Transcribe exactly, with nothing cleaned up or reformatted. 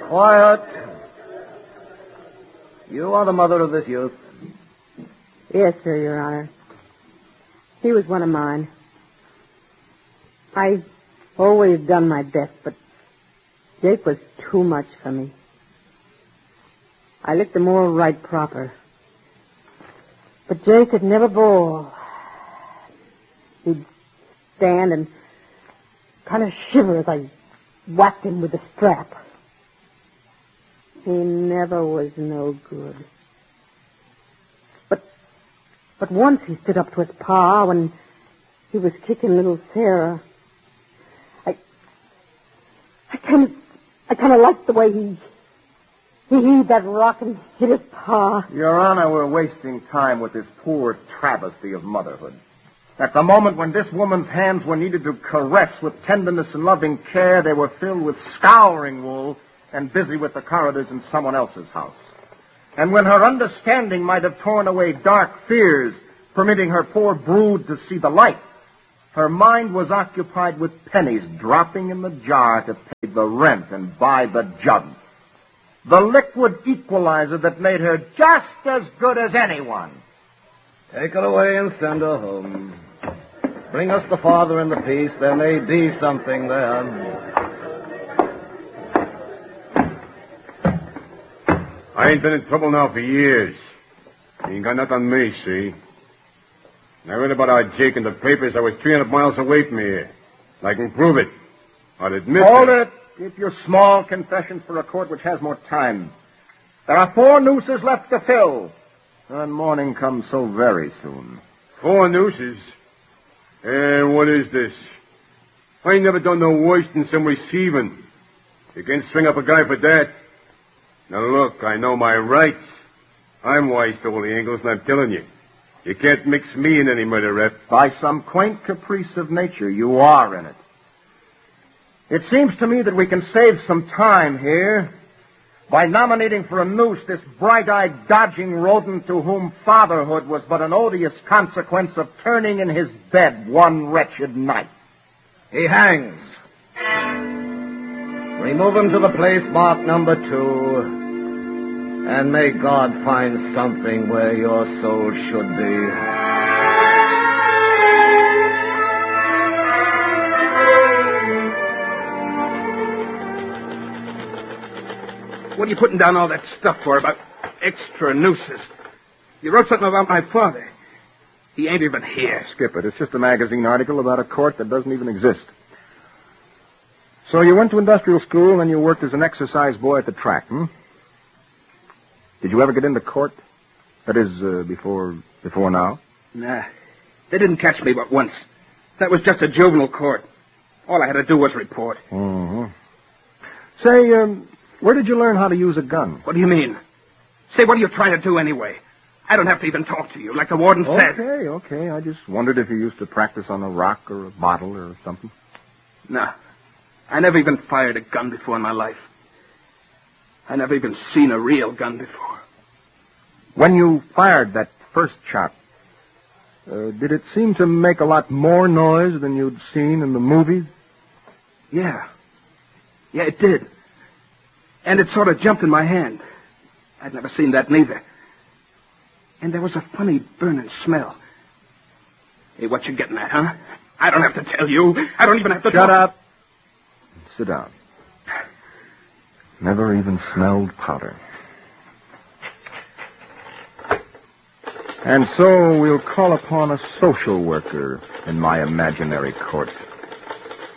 Quiet. You are the mother of this youth? Yes, sir, Your Honor. He was one of mine. I've always done my best, but Jake was too much for me. I licked him all right proper. But Jake could never bawl. He'd stand and kind of shiver as I whacked him with the strap. He never was no good. But but once he stood up to his pa when he was kicking little Sarah. I I kind of I kind of liked the way he he heaved that rock and hit his pa. Your Honor, we're wasting time with this poor travesty of motherhood. At the moment when this woman's hands were needed to caress with tenderness and loving care, they were filled with scouring wool and busy with the corridors in someone else's house. And when her understanding might have torn away dark fears, permitting her poor brood to see the light, her mind was occupied with pennies dropping in the jar to pay the rent and buy the jug. The liquid equalizer that made her just as good as anyone. Take her away and send her home. Bring us the father and the piece. There may be something there. I ain't been in trouble now for years. You ain't got nothing on me, see? I read about our Jake in the papers. I was three hundred miles away from here. I can prove it. I'll admit Hold it. it. Keep your small confessions for a court which has more time. There are four nooses left to fill. And morning comes so very soon. Four nooses? And what is this? I ain't never done no worse than some receiving. You can't string up a guy for that. Now, look, I know my rights. I'm wise to all the angles, and I'm telling you, you can't mix me in any murder rep. By some quaint caprice of nature, you are in it. It seems to me that we can save some time here by nominating for a noose this bright-eyed, dodging rodent to whom fatherhood was but an odious consequence of turning in his bed one wretched night. He hangs. Remove him to the place marked number two. And may God find something where your soul should be. What are you putting down all that stuff for about extra nooses? You wrote something about my father. He ain't even here. Skip it. It's just a magazine article about a court that doesn't even exist. So you went to industrial school and you worked as an exercise boy at the track, hmm? Did you ever get into court? That is, uh, before before now? Nah. They didn't catch me but once. That was just a juvenile court. All I had to do was report. Mm-hmm. Say, um, where did you learn how to use a gun? What do you mean? Say, what are you trying to do anyway? I don't have to even talk to you, like the warden said. Okay, okay. I just wondered if you used to practice on a rock or a bottle or something. No. I never even fired a gun before in my life. I never even seen a real gun before. When you fired that first shot, uh, did it seem to make a lot more noise than you'd seen in the movies? Yeah. Yeah, it did. And it sort of jumped in my hand. I'd never seen that neither. And there was a funny burning smell. Hey, what you getting at, huh? I don't have to tell you. I don't even have to Shut talk. up. Sit down. Never even smelled powder. And so we'll call upon a social worker in my imaginary court.